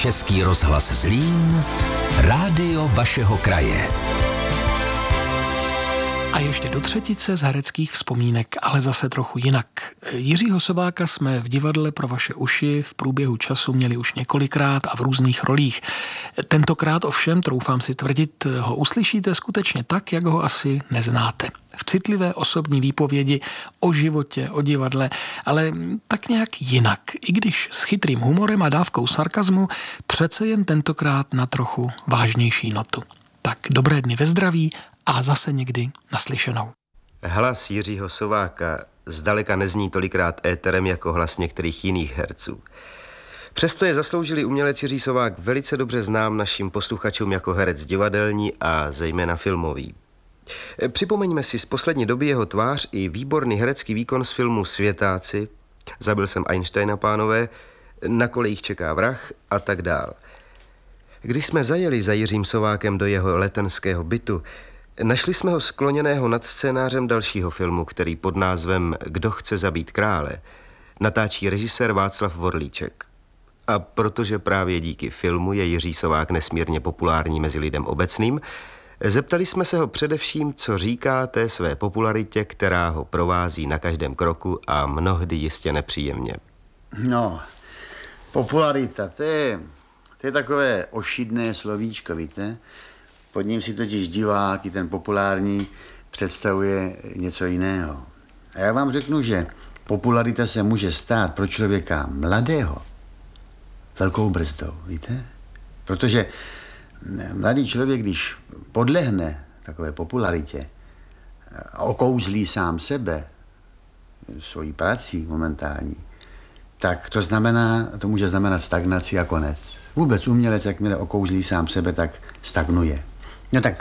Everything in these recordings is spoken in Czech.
Český rozhlas Zlín, rádio vašeho kraje. A ještě do třetice z hereckých vzpomínek, ale zase trochu jinak. Jiřího Sováka jsme v divadle Pro vaše uši v průběhu času měli už několikrát a v různých rolích. Tentokrát ovšem, troufám si tvrdit, ho uslyšíte skutečně tak, jak ho asi neznáte. V citlivé osobní výpovědi o životě, o divadle, ale tak nějak jinak. I když s chytrým humorem a dávkou sarkazmu, přece jen tentokrát na trochu vážnější notu. Tak dobré dny ve zdraví a zase někdy naslyšenou. Hlas Jiřího Sováka zdaleka nezní tolikrát éterem jako hlas některých jiných herců. Přesto je zasloužilý umělec Jiří Sovák velice dobře znám našim posluchačům jako herec divadelní a zejména filmový. Připomeňme si z poslední doby jeho tvář i výborný herecký výkon z filmu Světáci, Zabil jsem Einsteina, pánové, Na kolejích čeká vrah a tak dál. Když jsme zajeli za Jiřím Sovákem do jeho letenského bytu, našli jsme ho skloněného nad scénářem dalšího filmu, který pod názvem Kdo chce zabít krále natáčí režisér Václav Vorlíček. A protože právě díky filmu je Jiří Sovák nesmírně populární mezi lidem obecným, zeptali jsme se ho především, co říká té své popularitě, která ho provází na každém kroku a mnohdy jistě nepříjemně. No, popularita, to je takové ošidné slovíčko, víte? Pod ním si totiž divák, i ten populární, představuje něco jiného. A já vám řeknu, že popularita se může stát pro člověka mladého velkou brzdou, víte? Protože mladý člověk, když podlehne takové popularitě a okouzlí sám sebe svojí prací momentální, tak to může znamenat stagnaci a konec. Vůbec umělec, jakmile okouzlí sám sebe, tak stagnuje. No tak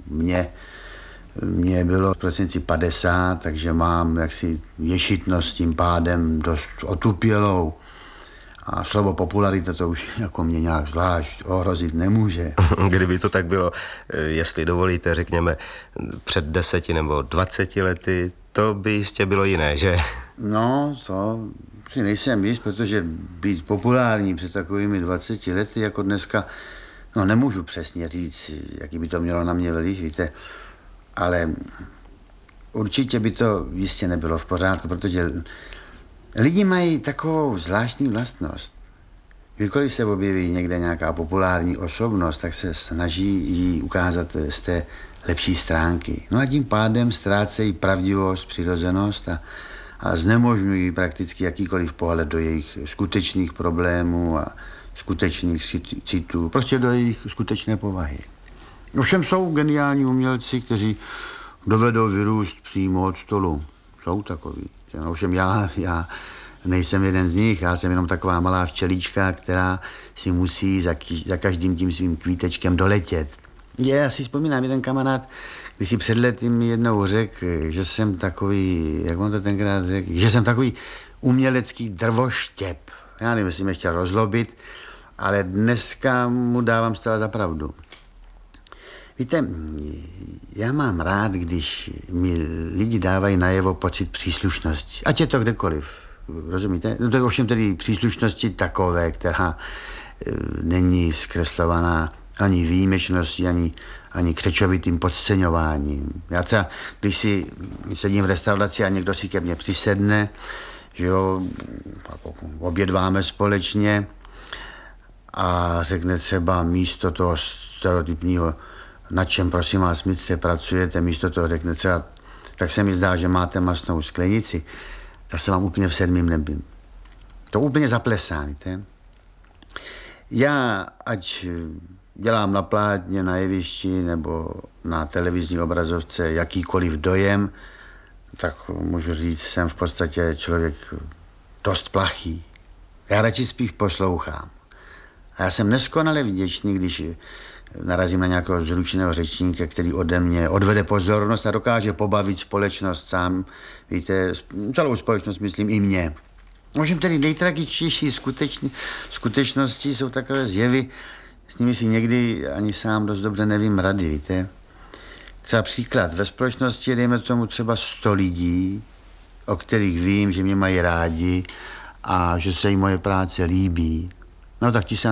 mě bylo v prosinci 50, takže mám jaksi ješitnost tím pádem dost otupělou. A slovo popularita to už jako mě nějak zvlášť ohrozit nemůže. Kdyby to tak bylo, jestli dovolíte, řekněme, před 10 nebo 20 lety, to by jistě bylo jiné, že? No, to si nejsem jist, protože být populární před takovými 20 lety jako dneska, no nemůžu přesně říct, jaký by to mělo na mě vliv, víte, ale určitě by to jistě nebylo v pořádku, protože lidi mají takovou zvláštní vlastnost. Kdykoliv se objeví někde nějaká populární osobnost, tak se snaží ji ukázat z té lepší stránky. No a tím pádem ztrácejí pravdivost, přirozenost a znemožňují prakticky jakýkoliv pohled do jejich skutečných problémů a skutečných citů, prostě do jejich skutečné povahy. Ovšem jsou geniální umělci, kteří dovedou vyrůst přímo od stolu. Jsou takový. Ovšem já nejsem jeden z nich, já jsem jenom taková malá včelíčka, která si musí za každým tím svým kvítečkem doletět. Já si vzpomínám, jeden kamarád, když si před lety mi jednou řekl, že jsem takový, jak on to tenkrát řekl, že jsem takový umělecký drvoštěp. Já nevím, jestli mě chtěl rozlobit, ale dneska mu dávám zcela za pravdu. Víte, já mám rád, když mi lidi dávají najevo pocit příslušnosti. Ať je to kdekoliv, rozumíte? No to je ovšem tedy příslušnosti takové, která není zkreslovaná ani výjimečností, ani křečovitým podceňováním. Já třeba, když si sedím v restauraci a někdo si ke mně přisedne, že jo, obědváme společně a řekne třeba místo toho stereotypního, na čem, prosím vás, mistře, pracujete, místo toho řekne třeba, tak se mi zdá, že máte mastnou sklenici, tak se vám úplně v 7. nebi. To úplně zaplesá, víte? Já, ať dělám na plátně, na jevišti nebo na televizní obrazovce jakýkoliv dojem, tak můžu říct, jsem v podstatě člověk dost plachý. Já radši spíš poslouchám. A já jsem neskonale vděčný, když narazím na nějakého zručného řečníka, který ode mě odvede pozornost a dokáže pobavit společnost sám. Víte, celou společnost, myslím, i mě. Možná tedy nejtragičtější skutečnosti jsou takové zjevy, s nimi si někdy ani sám dost dobře nevím rady, víte. Třeba příklad, ve společnosti je, dejme tomu, třeba 100 lidí, o kterých vím, že mě mají rádi a že se jim moje práce líbí. No tak ti se na mě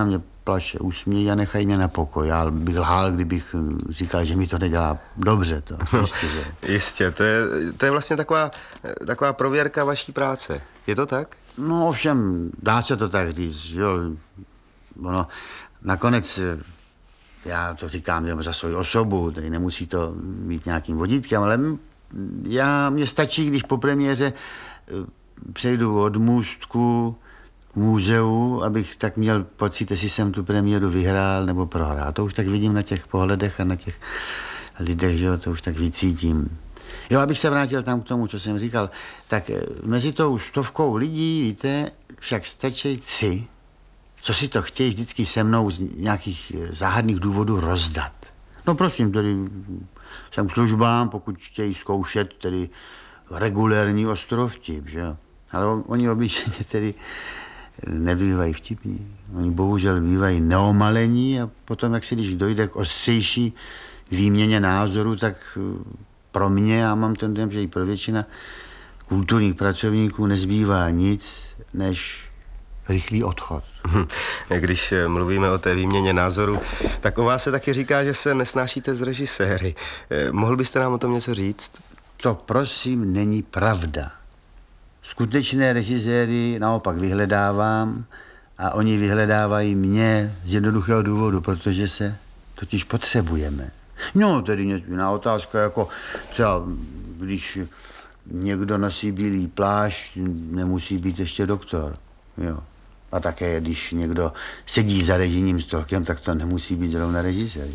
plaše usmějí a nechají mě na pokoj. Já bych lhal, kdybych říkal, že mi to nedělá dobře. To. Jistě, že? Jistě, to je vlastně taková prověrka vaší práce. Je to tak? No ovšem, dá se to tak říct, jo. Ono, nakonec, já to říkám za svou osobu, tady nemusí to být nějakým vodítkem, ale mně stačí, když po premiéře přejdu od můstku k muzeu, abych tak měl pocit, jestli jsem tu premiéru vyhrál nebo prohrál. To už tak vidím na těch pohledech a na těch lidech, že jo, to už tak vycítím. Jo, abych se vrátil tam k tomu, co jsem říkal, tak mezi tou 100 lidí, víte, však stačí 3, co si to chtějí vždycky se mnou z nějakých záhadných důvodů rozdat. No prosím, tedy jsem k službám, pokud chtějí zkoušet tedy regulérní ostrovtip, že jo. Ale oni obyčejně tedy nebývají vtipní. Oni bohužel bývají neomalení a potom, jak si když dojde k ostřejší výměně názoru, tak pro mě, já mám ten dojem, že i pro většina kulturních pracovníků nezbývá nic, než rychlý odchod. Když mluvíme o té výměně názoru, tak o vás se taky říká, že se nesnášíte s režiséry. Mohl byste nám o tom něco říct? To prosím není pravda. Skutečné režiséry naopak vyhledávám a oni vyhledávají mě z jednoduchého důvodu, protože se totiž potřebujeme. No, tedy jiná otázka, jako třeba když někdo nosí bílý plášť, nemusí být ještě doktor, jo. A také, když někdo sedí za režijním stolkem, tak to nemusí být zrovna režisér.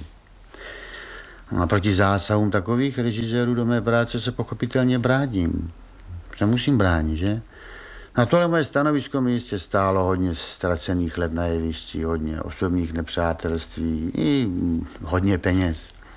A proti zásahům takových režisérů do mé práce se pochopitelně bráním. Se musím bránit, že? Na tohle moje stanovisko mi jistě stálo hodně ztracených let na jevišti, hodně osobních nepřátelství i hodně peněz.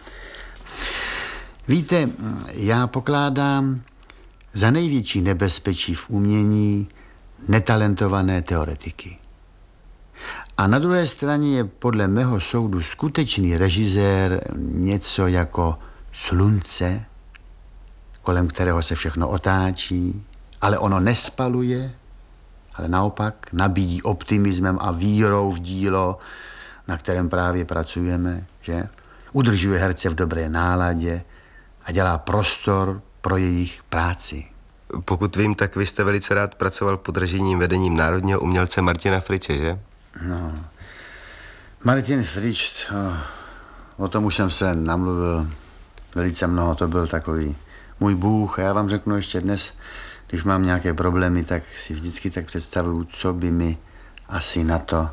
Víte, já pokládám za největší nebezpečí v umění netalentované teoretiky. A na druhé straně je podle mého soudu skutečný režisér něco jako slunce, kolem kterého se všechno otáčí, ale ono nespaluje, ale naopak nabíjí optimismem a vírou v dílo, na kterém právě pracujeme, že? Udržuje herce v dobré náladě a dělá prostor pro jejich práci. Pokud vím, tak vy jste velice rád pracoval pod režijním vedením národního umělce Martina Friče, že? No, Martin Frič, o tom už jsem se namluvil velice mnoho, to byl takový můj bůh. A já vám řeknu ještě dnes, když mám nějaké problémy, tak si vždycky tak představuju, co by mi asi na to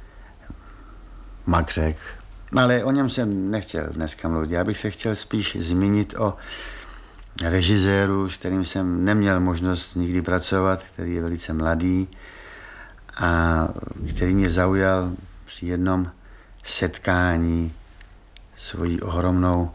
Max řekl. Ale o něm jsem nechtěl dneska mluvit. Já bych se chtěl spíš zmínit o režiséru, s kterým jsem neměl možnost nikdy pracovat, který je velice mladý a který mě zaujal při jednom setkání svojí ohromnou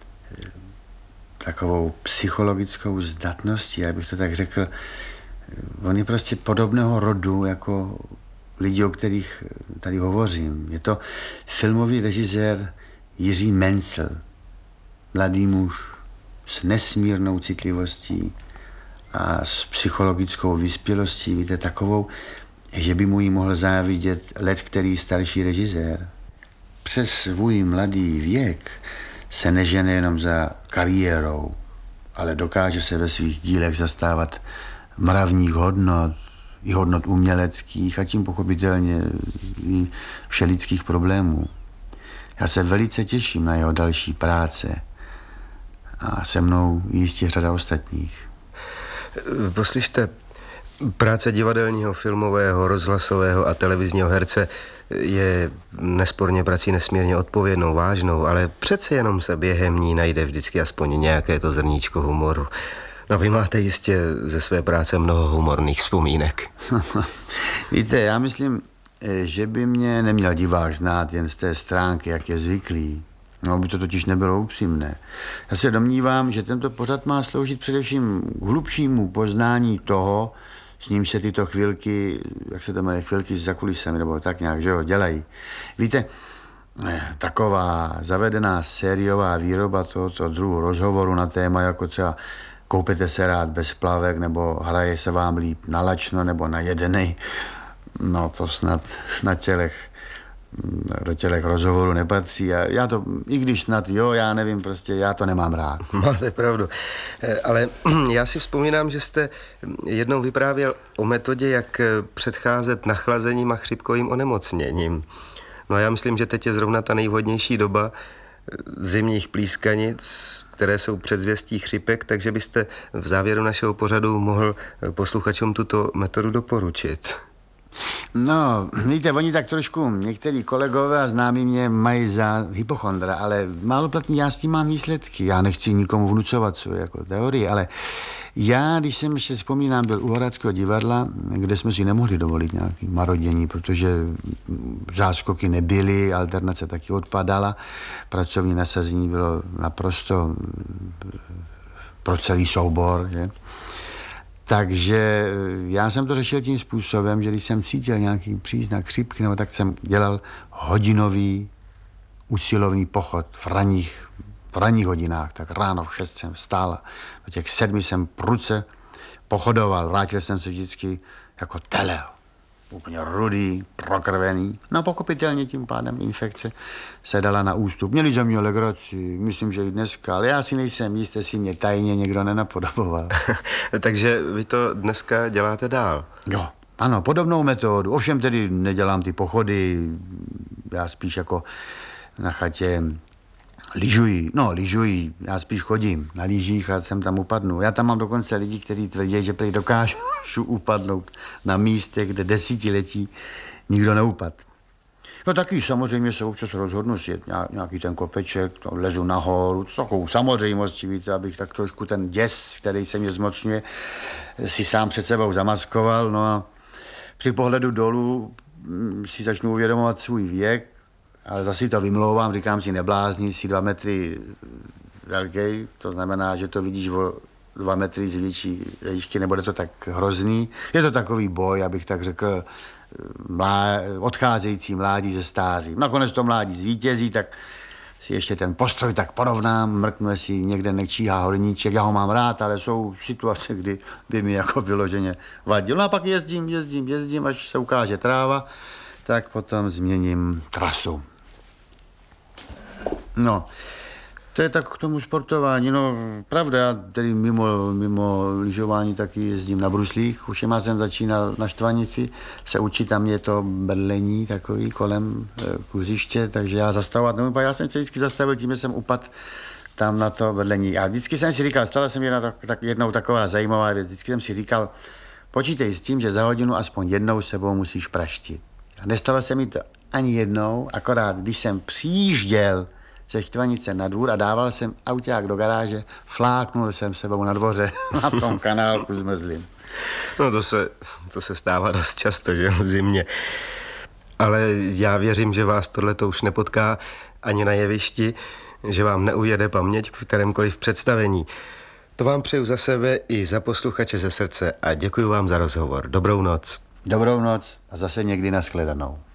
takovou psychologickou zdatností, jak bych to tak řekl. On je prostě podobného rodu jako lidi, o kterých tady hovořím. Je to filmový režisér Jiří Mencel, mladý muž s nesmírnou citlivostí a s psychologickou vyspělostí, víte, takovou, že by mu ji mohl závidět leckterý starší režisér. Přes svůj mladý věk se nežene jenom za kariérou, ale dokáže se ve svých dílech zastávat mravních hodnot, i hodnot uměleckých a tím pochopitelně i všelidských problémů. Já se velice těším na jeho další práce a se mnou jistě řada ostatních. Poslyšte, práce divadelního, filmového, rozhlasového a televizního herce je nesporně prací nesmírně odpovědnou, vážnou, ale přece jenom se během ní najde vždycky aspoň nějaké to zrníčko humoru. No vy máte jistě ze své práce mnoho humorných vzpomínek. Víte, já myslím, že by mě neměl divák znát jen z té stránky, jak je zvyklý. No, by to totiž nebylo upřímné. Já se domnívám, že tento pořad má sloužit především k hlubšímu poznání toho, s ním se tyto chvilky, jak se to jmenuje, chvilky za kulisami, nebo tak nějak, že jo, dělají. Víte, taková zavedená sériová výroba tohoto druhu rozhovoru na téma, jako třeba koupete se rád bez plavek, nebo hraje se vám líp na lačno, nebo na jedenej, no to snad na tělech do těch rozhovorů nepatří. A já to, i když snad jo, já nevím, prostě já to nemám rád. Máte pravdu. Ale já si vzpomínám, že jste jednou vyprávěl o metodě, jak předcházet nachlazením a chřipkovým onemocněním. No a já myslím, že teď je zrovna ta nejvhodnější doba zimních plískanic, které jsou předzvěstí chřipek, takže byste v závěru našeho pořadu mohl posluchačům tuto metodu doporučit. No, víte, oni tak trošku, některý kolegové a známí mě mají za hypochondra, ale málo platný, já s tím mám výsledky. Já nechci nikomu vnucovat svoje jako teorii, ale já, když jsem ještě vzpomínám, byl u Hradského divadla, kde jsme si nemohli dovolit nějaký marodění, protože záskoky nebyly, alternace taky odpadala, pracovní nasazení bylo naprosto pro celý soubor, že? Takže já jsem to řešil tím způsobem, že když jsem cítil nějaký příznak chřipky, nebo tak jsem dělal hodinový usilovný pochod v ranních hodinách, tak ráno v 6 jsem vstál, do těch 7 jsem prudce pochodoval, vrátil jsem se vždycky jako tele, úplně rudý, prokrvený. No pochopitelně tím pádem infekce se dala na ústup. Měli ze mě legraci, myslím, že i dneska, ale já si nejsem jist, jestli mě tajně někdo nenapodoboval. Takže vy to dneska děláte dál? Jo, ano, podobnou metodu. Ovšem tedy nedělám ty pochody, já spíš jako na chatě lyžuji, já spíš chodím na lyžích a sem tam upadnu. Já tam mám dokonce lidi, kteří tvrdí, že prý dokážu upadnout na místech, kde desetiletí nikdo neupad. No taky samozřejmě se občas rozhodnu si nějaký ten kopeček, lezu nahoru, to takovou samozřejmostí, víte, abych tak trošku ten děs, který se mě zmocňuje, si sám před sebou zamaskoval, no a při pohledu dolů si začnu uvědomovat svůj věk, ale zase to vymlouvám, říkám si, neblázni, si 2 metry velký, to znamená, že to vidíš o 2 metry z větší výšky, nebude to tak hrozný. Je to takový boj, abych tak řekl, odcházející mládí ze stáří. Nakonec to mládí zvítězí, tak si ještě ten postroj tak porovnám, mrknu, jestli někde nečíhá horníček, já ho mám rád, ale jsou situace, kdy by mi jako vyloženě vadil. No a pak jezdím, až se ukáže tráva, tak potom změním trasu. No, to je tak k tomu sportování. No, pravda, já tedy mimo lyžování taky jezdím na bruslích. Už jsem začínal na Štvanici se učit, tam je to brlení takový kolem kuřiště, takže já zastavovat nemůžu. Já jsem se vždycky zastavil tím, že jsem upadl tam na to brlení. A vždycky jsem si říkal, stala se mi jednou taková zajímavá věc, vždycky jsem si říkal, počítej s tím, že za hodinu aspoň jednou sebou musíš praštit. A nestalo se mi to ani jednou, akorát když jsem přijížděl ze Štvanice na dvůr a dával jsem auták do garáže, fláknul jsem sebou na dvoře na tom kanálku zmrzlým. No to se stává dost často, že v zimě. Ale já věřím, že vás tohleto už nepotká ani na jevišti, že vám neujede paměť v kterémkoliv představení. To vám přeju za sebe i za posluchače ze srdce a děkuji vám za rozhovor. Dobrou noc. Dobrou noc a zase někdy nashledanou.